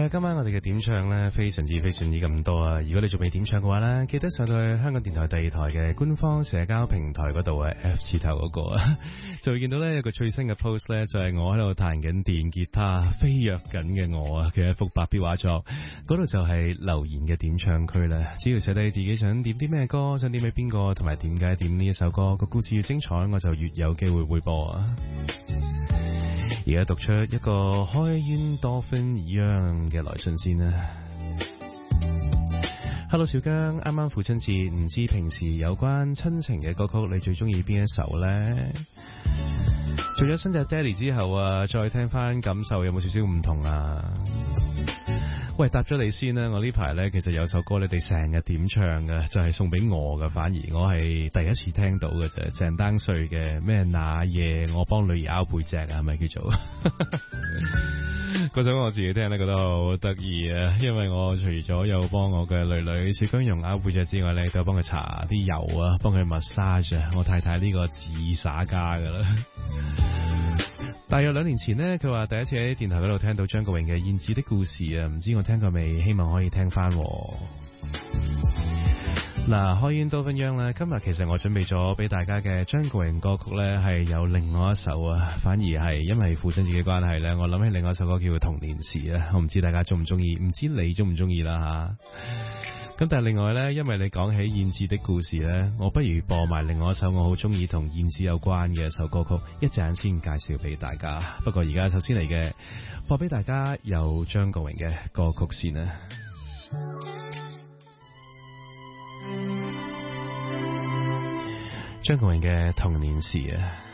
係啊，今晚我哋嘅點唱呢，非常之咁多啊！如果你仲未點唱嘅話呢，記得上到去香港電台第二台嘅官方社交平台嗰度啊 ，F 字頭嗰個啊，就會見到呢有個最新嘅 post 呢，就係我喺度彈緊電吉他飛躍緊嘅我啊嘅一幅白壁畫作，嗰度就係留言嘅點唱區啦。只要寫低自己想點啲咩歌，想點俾邊個，同埋點解點呢一首歌，個故事越精彩，我就越有機會會播啊！而家讀出一個開煙多芬一樣嘅來信先啦。Hello 小姜，啱啱父親節，唔知平時有關親情嘅歌曲你最中意邊一首呢？做咗新隻爹哋之後啊，再聽翻感受有冇少少唔同啊？喂，答咗你先啦。我呢排呢，其實有首歌你哋成日點唱嘅，就係送俾我嘅，反而我係第一次聽到嘅啫。鄭丹瑞嘅咩那夜我幫女兒拗背脊啊，係咪叫做？嗰首我自己聽咧覺得好得意啊，因為我除咗有幫我嘅女女小姜蓉拗背脊之外咧，都有幫佢搽啲油啊，幫佢 massage 啊。我太太呢個自耍家噶啦。大約2年前呢，佢話第一次喺電台嗰度聽到張國榮嘅《燕子的故事》啊，唔知我聽過未？希望可以聽翻。嗱，開煙多分央啦，今日其實我準備咗俾大家嘅張國榮歌曲呢，係有另外一首啊，反而係因為父親節嘅關係呢，我諗起另外一首歌叫做《童年時》啊，我唔知大家中唔中意，唔知你中唔中意啦吓。咁但係另外呢，因為你講起燕子的故事呢，我不如播埋另外一首我好中意同燕子有關嘅一首歌曲，一陣先介紹俾大家。不過而家首先嚟嘅播俾大家有張國榮嘅歌曲先啊。張國榮嘅童年時啊。